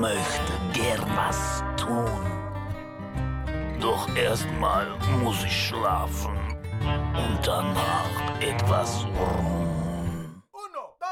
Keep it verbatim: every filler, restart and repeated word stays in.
möchte gern was tun. Doch erstmal muss ich schlafen und danach etwas ruhen.